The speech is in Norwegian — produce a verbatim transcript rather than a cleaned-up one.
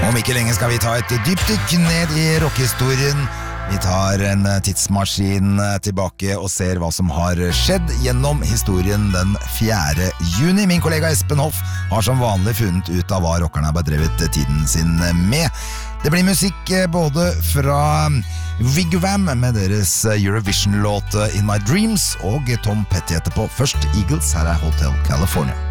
Om ikke lenge skal vi ta et dypt dykk ned i rockehistorien. Vi tar en tidsmaskin tilbake og ser hva som har skjedd gjennom historien den fjerde juni. Min kollega Espen Hoff har som vanlig funnet ut av hva rockerne har bedrevet tiden sin med. Det blir musikk både fra Wigwam med deres Eurovision-låt In My Dreams og Tom Petty etterpå. Først Eagles, her er Hotel California.